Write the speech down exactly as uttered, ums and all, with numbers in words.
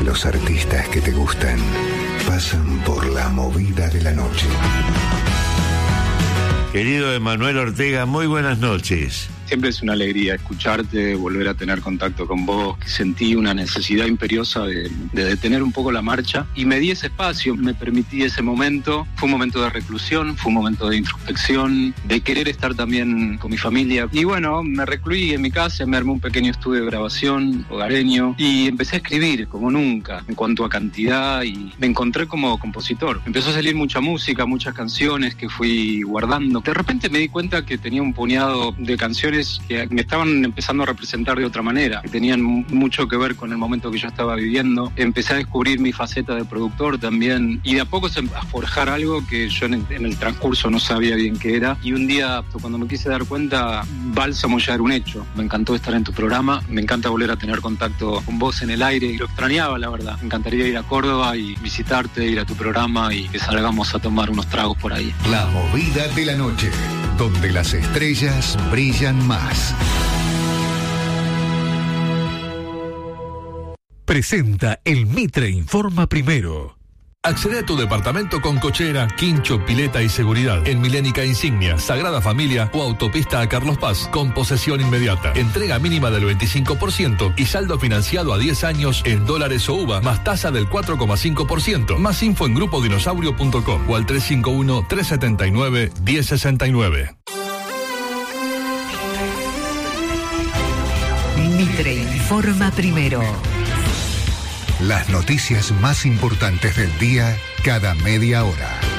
los artistas que te gustan pasan por la movida de la noche. Querido Emanuel Ortega, muy buenas noches. Siempre es una alegría escucharte, volver a tener contacto con vos. Sentí una necesidad imperiosa de, de detener un poco la marcha y me di ese espacio, me permití ese momento. Fue un momento de reclusión, fue un momento de introspección, de querer estar también con mi familia. Y bueno, me recluí en mi casa, me armé un pequeño estudio de grabación hogareño y empecé a escribir como nunca en cuanto a cantidad y me encontré como compositor. Empezó a salir mucha música, muchas canciones que fui guardando. De repente me di cuenta que tenía un puñado de canciones que me estaban empezando a representar de otra manera, que tenían mucho que ver con el momento que yo estaba viviendo. Empecé a descubrir mi faceta de productor también y de a poco a forjar algo que yo en el, en el transcurso no sabía bien qué era. Y un día, cuando me quise dar cuenta, Bálsamo ya era un hecho. Me encantó estar en tu programa, me encanta volver a tener contacto con vos en el aire y lo extrañaba, la verdad. Me encantaría ir a Córdoba y visitarte, ir a tu programa y que salgamos a tomar unos tragos por ahí. La movida de la noche, donde las estrellas brillan más. Presenta el Mitre Informa Primero. Accede a tu departamento con cochera, quincho, pileta y seguridad. En Milénica Insignia, Sagrada Familia o Autopista a Carlos Paz, con posesión inmediata. Entrega mínima del veinticinco por ciento y saldo financiado a diez años en dólares o U V A, más tasa del cuatro coma cinco por ciento. Más info en grupo dinosaurio punto com o al tres cinco uno, tres siete nueve, uno cero seis nueve. Mitre Informa Primero. Las noticias más importantes del día cada media hora.